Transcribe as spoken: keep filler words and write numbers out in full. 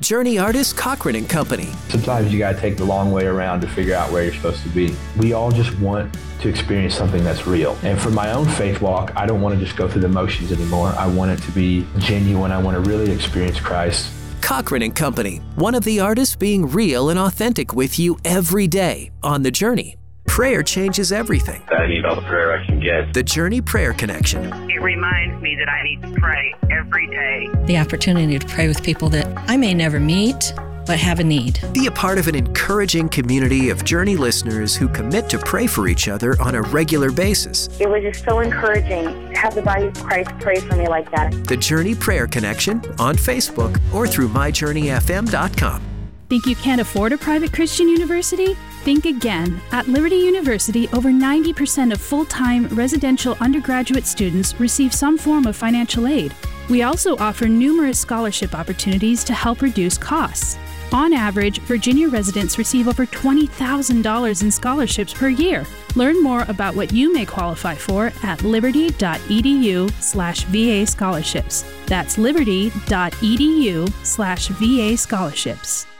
Journey artist Cochran and Company. Sometimes you got to take the long way around to figure out where you're supposed to be. We all just want to experience something that's real. And for my own faith walk, I don't want to just go through the motions anymore. I want it to be genuine. I want to really experience Christ. Cochran and Company, one of the artists being real and authentic with you every day on the journey. Prayer changes everything. I need all the prayer I can get. The Journey Prayer Connection. It reminds me that I need to pray every day. The opportunity to pray with people that I may never meet, but have a need. Be a part of an encouraging community of Journey listeners who commit to pray for each other on a regular basis. It was just so encouraging to have the body of Christ pray for me like that. The Journey Prayer Connection on Facebook or through my journey f m dot com. Think you can't afford a private Christian university? Think again. At Liberty University, over ninety percent of full-time residential undergraduate students receive some form of financial aid. We also offer numerous scholarship opportunities to help reduce costs. On average, Virginia residents receive over twenty thousand dollars in scholarships per year. Learn more about what you may qualify for at liberty.edu slash VA scholarships. That's liberty.edu slash VA scholarships.